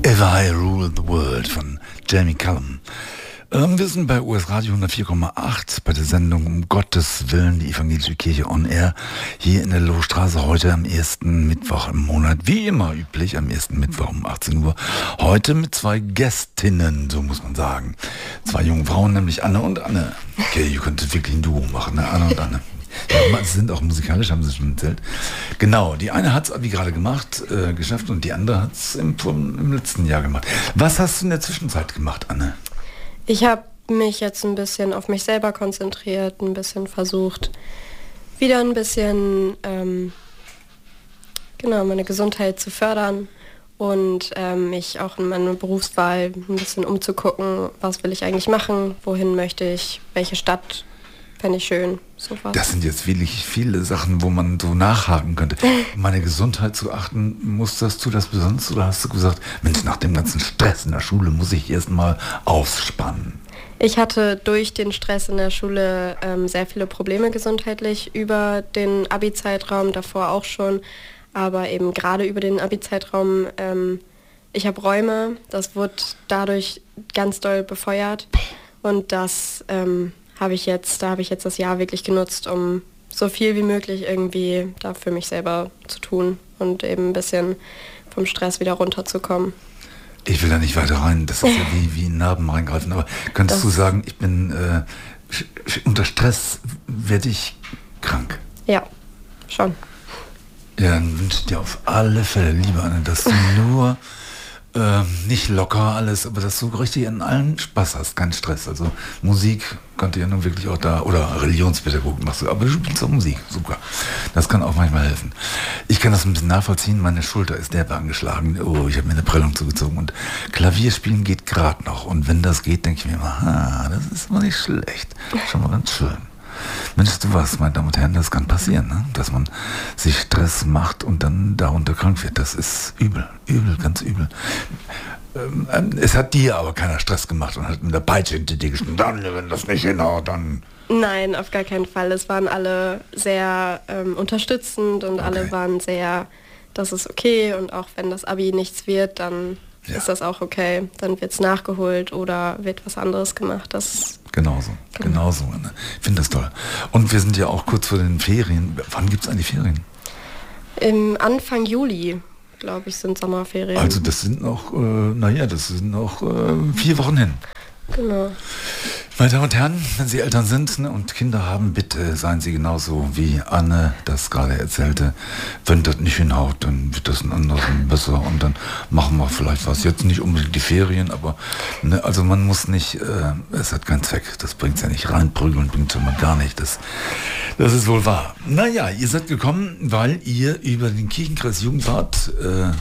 Ever I Rule the World von Jamie Cullum. Wir sind bei US Radio 104,8 bei der Sendung Um Gottes Willen, die Evangelische Kirche on Air, hier in der Lohstraße, heute am ersten Mittwoch im Monat, wie immer üblich, am ersten Mittwoch um 18 Uhr. Heute mit zwei Gästinnen, so muss man sagen. Zwei junge Frauen, nämlich Anne und Anne. Okay, ihr könntet wirklich ein Duo machen, ne? Anne und Anne. Ja, sie sind auch musikalisch, haben sie schon erzählt. Genau, die eine hat es wie gerade gemacht, geschafft, und die andere hat es im letzten Jahr gemacht. Was hast du in der Zwischenzeit gemacht, Anne? Ich habe mich jetzt ein bisschen auf mich selber konzentriert, ein bisschen versucht, wieder ein bisschen meine Gesundheit zu fördern und mich auch in meiner Berufswahl ein bisschen umzugucken, was will ich eigentlich machen, wohin möchte ich, welche Stadt fände ich schön. Sowas. Das sind jetzt wirklich viele Sachen, wo man so nachhaken könnte. Um meine Gesundheit zu achten, musstest du das besonders, oder hast du gesagt, Mensch, nach dem ganzen Stress in der Schule muss ich erst mal ausspannen? Ich hatte durch den Stress in der Schule sehr viele Probleme gesundheitlich über den Abi-Zeitraum, davor auch schon, aber eben gerade über den Abi-Zeitraum. Ich habe Rheuma, das wurde dadurch ganz doll befeuert, und das da habe ich jetzt das Jahr wirklich genutzt, um so viel wie möglich irgendwie da für mich selber zu tun und eben ein bisschen vom Stress wieder runterzukommen. Ich will da nicht weiter rein, das ist ja wie in Narben reingreifen, aber könntest du sagen, ich bin unter Stress werde ich krank? Ja, schon. Ja, dann wünsche ich dir auf alle Fälle, liebe Anne, dass du nur nicht locker alles, aber dass du richtig an allen Spaß hast, keinen Stress. Also Musik könnte ja nun wirklich auch da, oder Religionspädagogik machst du, aber du spielst auch Musik, super. Das kann auch manchmal helfen. Ich kann das ein bisschen nachvollziehen, meine Schulter ist derbe angeschlagen, ich habe mir eine Prellung zugezogen, und Klavierspielen geht gerade noch, und wenn das geht, denke ich mir immer, das ist mal nicht schlecht, schon mal ganz schön. Mensch, du was, meine Damen und Herren, das kann passieren, ne? Dass man sich Stress macht und dann darunter krank wird. Das ist übel, ganz übel. Es hat dir aber keiner Stress gemacht und hat mit der Peitsche hinter dir geschnitten. Dann, wenn das nicht hinhaut, dann... Nein, auf gar keinen Fall. Es waren alle sehr unterstützend, und alle waren sehr, das ist okay, und auch wenn das Abi nichts wird, dann ist das auch okay. Dann wird es nachgeholt oder wird was anderes gemacht. Genauso. Anne. Ich finde das toll. Und wir sind ja auch kurz vor den Ferien. Wann gibt es eigentlich Ferien? Im Anfang Juli, glaube ich, sind Sommerferien. Also das sind noch, 4 Wochen hin. Genau. Meine Damen und Herren, wenn Sie Eltern sind, ne, und Kinder haben, bitte seien Sie genauso, wie Anne das gerade erzählte. Wenn das nicht hinhaut, dann wird das ein anderes besser, und dann machen wir vielleicht was. Jetzt nicht unbedingt die Ferien, aber ne, also man muss nicht, es hat keinen Zweck. Das bringt es ja nicht rein, prügeln bringt schon mal gar nicht. Das ist wohl wahr. Naja, ihr seid gekommen, weil ihr über den Kirchenkreis Jugendrat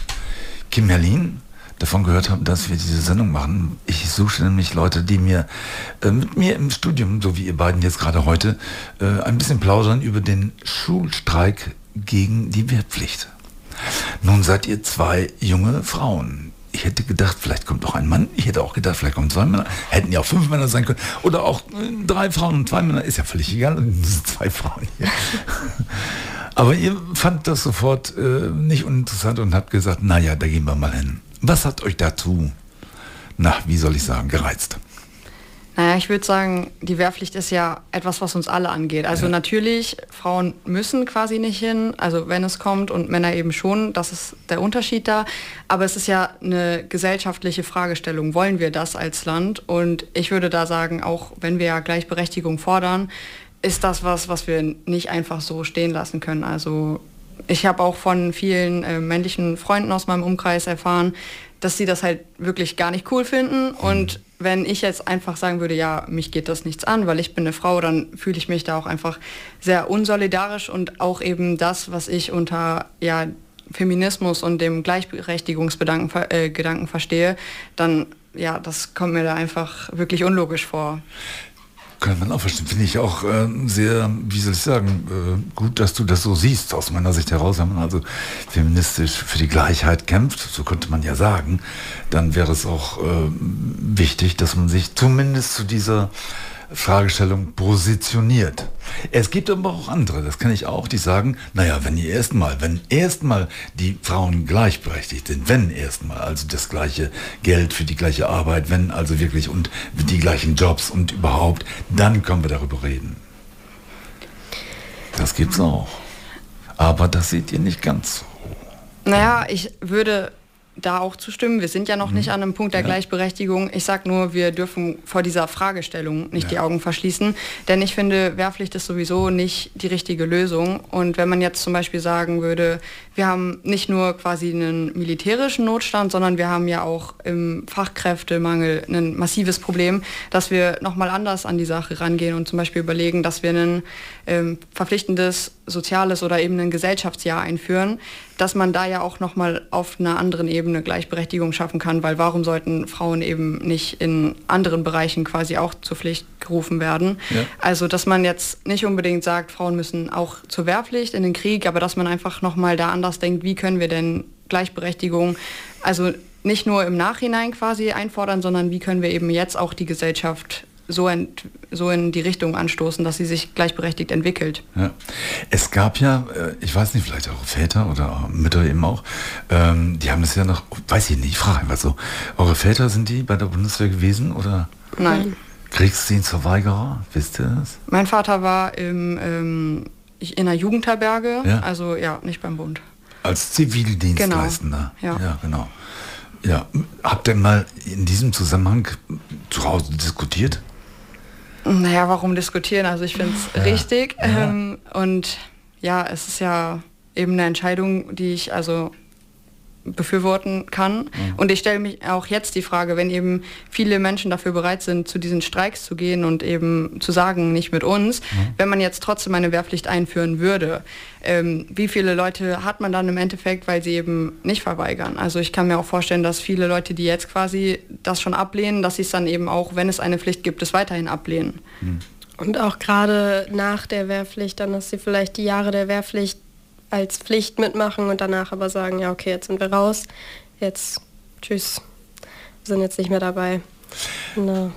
Kim Herlin davon gehört haben, dass wir diese Sendung machen. Ich suche nämlich Leute, die mit mir im Studium, so wie ihr beiden jetzt gerade heute, ein bisschen plaudern über den Schulstreik gegen die Wehrpflicht. Nun seid ihr 2 junge Frauen. Ich hätte gedacht, vielleicht kommt auch ein Mann. Ich hätte auch gedacht, vielleicht kommen 2 Männer. Hätten ja auch 5 Männer sein können. Oder auch 3 Frauen und 2 Männer. Ist ja völlig egal. Und es sind 2 Frauen hier. Aber ihr fandt das sofort nicht uninteressant und habt gesagt, naja, da gehen wir mal hin. Was hat euch dazu, wie soll ich sagen, gereizt? Naja, ich würde sagen, die Wehrpflicht ist ja etwas, was uns alle angeht. Also natürlich, Frauen müssen quasi nicht hin, also wenn es kommt, und Männer eben schon, das ist der Unterschied da. Aber es ist ja eine gesellschaftliche Fragestellung, wollen wir das als Land? Und ich würde da sagen, auch wenn wir ja Gleichberechtigung fordern, ist das was wir nicht einfach so stehen lassen können. Also ich habe auch von vielen männlichen Freunden aus meinem Umkreis erfahren, dass sie das halt wirklich gar nicht cool finden. Und wenn ich jetzt einfach sagen würde, ja, mich geht das nichts an, weil ich bin eine Frau, dann fühle ich mich da auch einfach sehr unsolidarisch, und auch eben das, was ich unter Feminismus und dem Gleichberechtigungsgedanken verstehe, dann das kommt mir da einfach wirklich unlogisch vor. Kann man auch verstehen, finde ich auch sehr, wie soll ich sagen, gut, dass du das so siehst, aus meiner Sicht heraus, wenn man also feministisch für die Gleichheit kämpft, so könnte man ja sagen, dann wäre es auch wichtig, dass man sich zumindest zu dieser Fragestellung positioniert. Es gibt aber auch andere, das kenne ich auch, die sagen, naja, wenn erstmal die Frauen gleichberechtigt sind, wenn erstmal also das gleiche Geld für die gleiche Arbeit, wenn also wirklich und die gleichen Jobs und überhaupt, dann können wir darüber reden. Das gibt's auch. Aber das seht ihr nicht ganz so. Naja, ich würde da auch zustimmen. Wir sind ja noch nicht an einem Punkt der Gleichberechtigung. Ich sage nur, wir dürfen vor dieser Fragestellung nicht die Augen verschließen, denn ich finde, Wehrpflicht ist sowieso nicht die richtige Lösung. Und wenn man jetzt zum Beispiel sagen würde, wir haben nicht nur quasi einen militärischen Notstand, sondern wir haben ja auch im Fachkräftemangel ein massives Problem, dass wir nochmal anders an die Sache rangehen und zum Beispiel überlegen, dass wir ein verpflichtendes soziales oder eben ein Gesellschaftsjahr einführen, dass man da ja auch nochmal auf einer anderen Ebene Gleichberechtigung schaffen kann, weil warum sollten Frauen eben nicht in anderen Bereichen quasi auch zur Pflicht gerufen werden? Ja. Also, dass man jetzt nicht unbedingt sagt, Frauen müssen auch zur Wehrpflicht in den Krieg, aber dass man einfach nochmal da anders denkt, wie können wir denn Gleichberechtigung, also nicht nur im Nachhinein quasi einfordern, sondern wie können wir eben jetzt auch die Gesellschaft so in die Richtung anstoßen, dass sie sich gleichberechtigt entwickelt. Ja. Es gab ja, ich weiß nicht, vielleicht auch Väter oder Mütter eben auch, die haben das ja noch, weiß ich nicht, ich frage einfach so, eure Väter, sind die bei der Bundeswehr gewesen oder? Nein. Kriegsdienstverweigerer, wisst ihr das? Mein Vater war in einer Jugendherberge, also ja, nicht beim Bund. Als Zivildienstleistender. Genau. Ja, genau. Ja, habt ihr mal in diesem Zusammenhang zu Hause diskutiert? Naja, warum diskutieren? Also ich finde es richtig. Und ja, es ist ja eben eine Entscheidung, die ich also befürworten kann. Und ich stelle mich auch jetzt die Frage, wenn eben viele Menschen dafür bereit sind, zu diesen Streiks zu gehen und eben zu sagen, nicht mit uns, wenn man jetzt trotzdem eine Wehrpflicht einführen würde, wie viele Leute hat man dann im Endeffekt, weil sie eben nicht verweigern? Also ich kann mir auch vorstellen, dass viele Leute, die jetzt quasi das schon ablehnen, dass sie es dann eben auch, wenn es eine Pflicht gibt, es weiterhin ablehnen. Und auch gerade nach der Wehrpflicht, dann, dass sie vielleicht die Jahre der Wehrpflicht als Pflicht mitmachen und danach aber sagen, ja okay, jetzt sind wir raus, jetzt tschüss, wir sind jetzt nicht mehr dabei. No.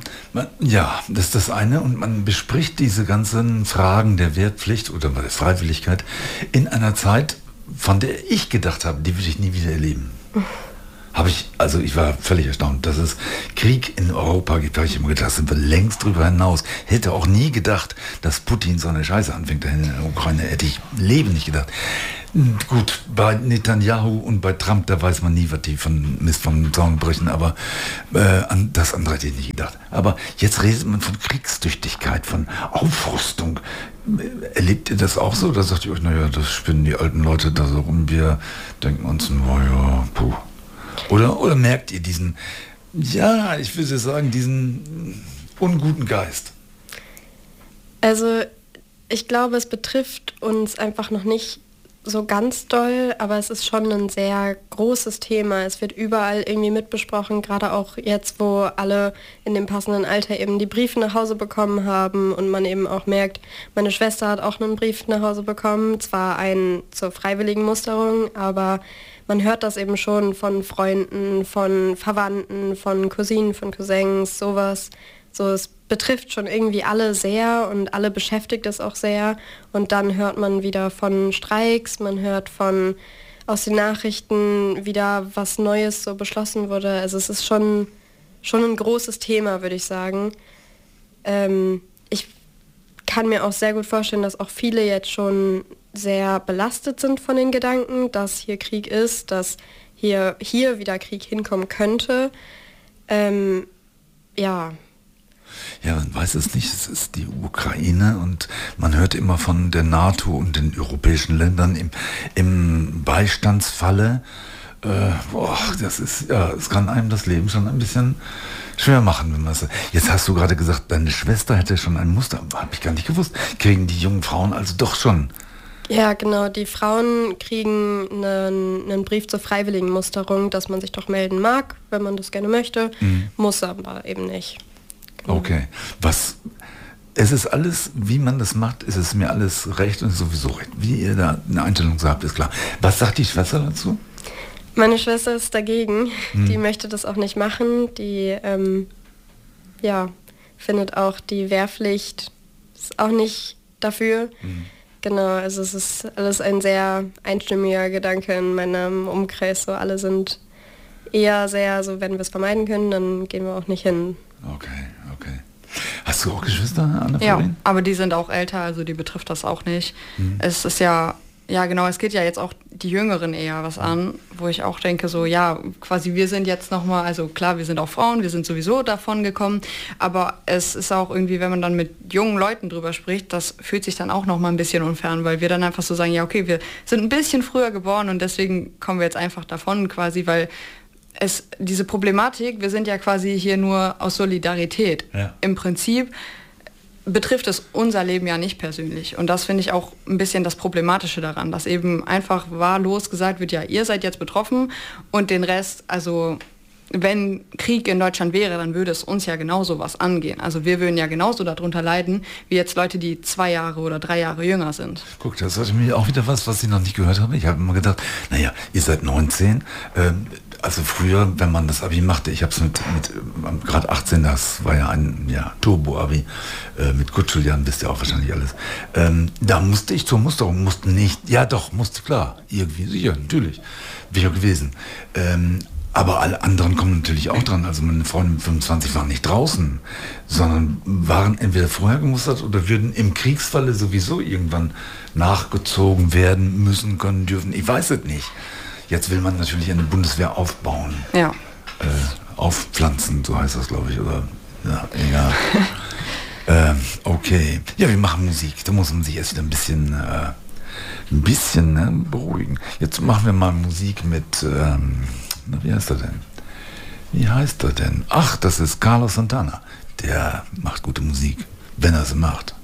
Ja, das ist das eine und man bespricht diese ganzen Fragen der Wehrpflicht oder der Freiwilligkeit in einer Zeit, von der ich gedacht habe, die würde ich nie wieder erleben. Ich war völlig erstaunt, dass es Krieg in Europa gibt. Da habe ich immer gedacht, da sind wir längst drüber hinaus. Hätte auch nie gedacht, dass Putin so eine Scheiße anfängt in der Ukraine. Hätte ich im Leben nicht gedacht. Gut, bei Netanyahu und bei Trump, da weiß man nie, was die von Mist vom Zaun brechen, aber an das andere hätte ich nicht gedacht. Aber jetzt redet man von Kriegstüchtigkeit, von Aufrüstung. Erlebt ihr das auch so? Da sagt ihr euch, naja, das spinnen die alten Leute da so rum. Wir denken uns, naja, puh. Oder merkt ihr diesen, ja, ich würde sagen, diesen unguten Geist? Also ich glaube, es betrifft uns einfach noch nicht so ganz doll, aber es ist schon ein sehr großes Thema. Es wird überall irgendwie mitbesprochen, gerade auch jetzt, wo alle in dem passenden Alter eben die Briefe nach Hause bekommen haben und man eben auch merkt, meine Schwester hat auch einen Brief nach Hause bekommen, zwar einen zur freiwilligen Musterung, aber man hört das eben schon von Freunden, von Verwandten, von Cousinen, von Cousins, sowas. So, es betrifft schon irgendwie alle sehr und alle beschäftigt es auch sehr. Und dann hört man wieder von Streiks, man hört aus den Nachrichten wieder, was Neues so beschlossen wurde. Also es ist schon ein großes Thema, würde ich sagen. Ich kann mir auch sehr gut vorstellen, dass auch viele jetzt schon sehr belastet sind von den Gedanken, dass hier Krieg ist, dass hier wieder Krieg hinkommen könnte. Ja, man weiß es nicht, es ist die Ukraine und man hört immer von der NATO und den europäischen Ländern im Beistandsfalle. Es kann einem das Leben schon ein bisschen schwer machen, wenn man es. Jetzt hast du gerade gesagt, deine Schwester hätte schon ein Muster, habe ich gar nicht gewusst. Kriegen die jungen Frauen also doch schon? Ja, genau. Die Frauen kriegen einen Brief zur freiwilligen Musterung, dass man sich doch melden mag, wenn man das gerne möchte, muss aber eben nicht. Genau. Okay. Es ist alles, wie man das macht, ist es mir alles recht und sowieso recht. Wie ihr da eine Einstellung habt, ist klar. Was sagt die Schwester dazu? Meine Schwester ist dagegen. Die möchte das auch nicht machen. Die findet auch die Wehrpflicht ist auch nicht dafür. Genau, also es ist alles ein sehr einstimmiger Gedanke in meinem Umkreis. So alle sind eher sehr, so wenn wir es vermeiden können, dann gehen wir auch nicht hin. Okay. Hast du auch Geschwister, Anne? Ja, aber die sind auch älter, also die betrifft das auch nicht. Es ist ja genau, es geht ja jetzt auch die Jüngeren eher was an, wo ich auch denke, so ja, quasi wir sind jetzt nochmal, also klar, wir sind auch Frauen, wir sind sowieso davon gekommen, aber es ist auch irgendwie, wenn man dann mit jungen Leuten drüber spricht, das fühlt sich dann auch nochmal ein bisschen unfair, weil wir dann einfach so sagen, ja okay, wir sind ein bisschen früher geboren und deswegen kommen wir jetzt einfach davon quasi, weil diese Problematik, wir sind ja quasi hier nur aus Solidarität. Ja. Im Prinzip betrifft es unser Leben ja nicht persönlich. Und das finde ich auch ein bisschen das Problematische daran, dass eben einfach wahllos gesagt wird, ja, ihr seid jetzt betroffen und den Rest, also wenn Krieg in Deutschland wäre, dann würde es uns ja genauso was angehen. Also wir würden ja genauso darunter leiden, wie jetzt Leute, die 2 Jahre oder 3 Jahre jünger sind. Guck, das ist mir auch wieder was ich noch nicht gehört habe. Ich habe immer gedacht, naja, ihr seid 19, also früher, wenn man das Abi machte, ich habe es mit gerade 18, das war ja ein Turbo-Abi, mit Kutscheljahren, wisst ihr auch wahrscheinlich alles. Da musste ich zur Musterung, musste nicht, ja doch, musste klar, irgendwie, sicher, natürlich, bin ich auch gewesen. Aber alle anderen kommen natürlich auch dran. Also meine Freunde mit 25 waren nicht draußen, sondern waren entweder vorher gemustert oder würden im Kriegsfalle sowieso irgendwann nachgezogen werden müssen, können, dürfen. Ich weiß es nicht. Jetzt will man natürlich eine Bundeswehr aufbauen. Ja. Aufpflanzen, so heißt das, glaube ich. Oder ja, egal. Okay. Ja, wir machen Musik. Da muss man sich erst wieder ein bisschen beruhigen. Jetzt machen wir mal Musik mit... wie heißt er denn? Ach, das ist Carlos Santana. Der macht gute Musik, wenn er sie macht.